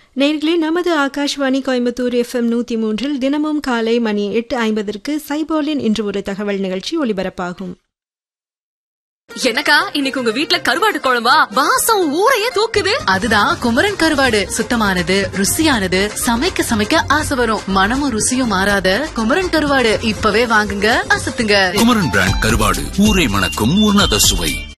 நேயர்களே, நமது ஆகாஷ்வாணி கோயம்புத்தூர் FM 103 தினமும் காலை மணி 8:50 சைபோலின் இன்று ஒரு தகவல் நிகழ்ச்சி ஒலிபரப்பாகும். எனக்கா இன்னைக்கு உங்க வீட்ல கருவாடு குழம்பா? வாசம் ஊரையே தூக்குது. அதுதான் குமரன் கருவாடு. சுத்தமானது, ருசியானது, சமைக்க சமைக்க ஆசை வரும். மனமும் ருசியும் மாறாத குமரன் கருவாடு இப்பவே வாங்குங்க, அசத்துங்க. குமரன் பிராண்ட் கருவாடு, ஊரை மணக்கும் உன்னத சுவை.